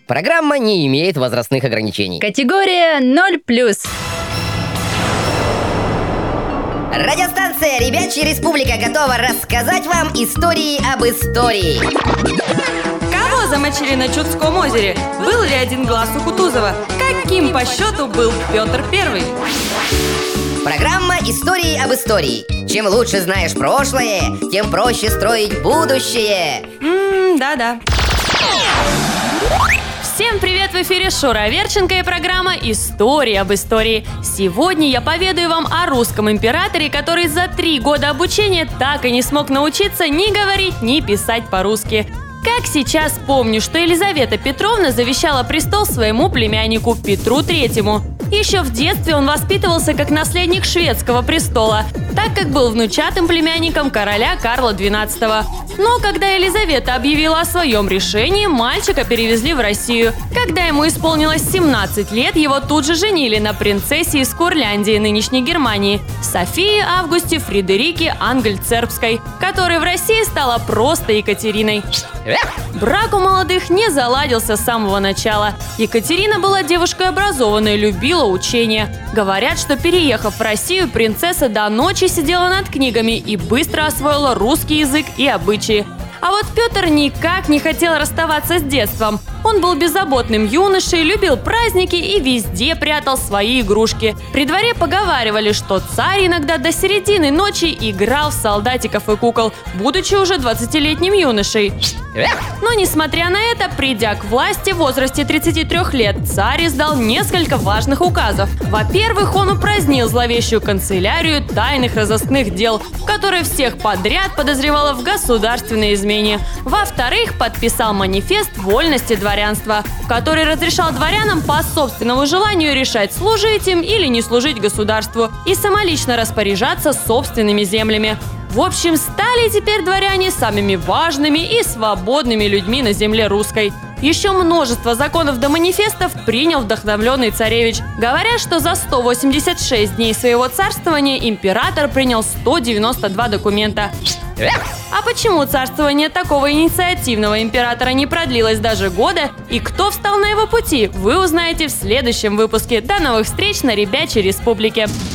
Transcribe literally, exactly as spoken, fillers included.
Программа не имеет возрастных ограничений. Категория ноль плюс. Радиостанция «Ребячья Республика» готова рассказать вам истории об истории. Кого замочили на Чудском озере? Был ли один глаз у Кутузова? Каким по счету был Петр Первый? Программа «Истории об истории». Чем лучше знаешь прошлое, тем проще строить будущее. Ммм, да-да. Всем привет! В эфире Шура Аверченко и программа «История об истории». Сегодня я поведаю вам о русском императоре, который за три года обучения так и не смог научиться ни говорить, ни писать по-русски. Как сейчас помню, что Елизавета Петровна завещала престол своему племяннику Петру Третьему. Еще в детстве он воспитывался как наследник шведского престола, так как был внучатым племянником короля Карла Двенадцатого. Но когда Елизавета объявила о своем решении, мальчика перевезли в Россию. Когда ему исполнилось семнадцать лет, его тут же женили на принцессе из Курляндии, нынешней Германии, Софии Августе Фредерике Ангельцербской, которая в России стала просто Екатериной. Брак у молодых не заладился с самого начала. Екатерина была девушкой образованной, любила учение. Говорят, что переехав в Россию, принцесса до ночи сидела над книгами и быстро освоила русский язык и обычаи. А вот Петр никак не хотел расставаться с детством. Он был беззаботным юношей, любил праздники и везде прятал свои игрушки. При дворе поговаривали, что царь иногда до середины ночи играл в солдатиков и кукол, будучи уже двадцатилетним юношей. Но несмотря на это, придя к власти в возрасте тридцати трёх лет, царь издал несколько важных указов. Во-первых, он упразднил зловещую канцелярию тайных разыскных дел, которая всех подряд подозревала в государственной измене. Во-вторых, подписал манифест вольности дворянства, который разрешал дворянам по собственному желанию решать, служить им или не служить государству, и самолично распоряжаться собственными землями. В общем, стали теперь дворяне самыми важными и свободными людьми на земле русской. Еще множество законов до манифестов принял вдохновленный царевич. Говорят, что за сто восемьдесят шесть дней своего царствования император принял сто девяносто два документа. А почему царствование такого инициативного императора не продлилось даже года, и кто встал на его пути, вы узнаете в следующем выпуске. До новых встреч на Ребячей Республике!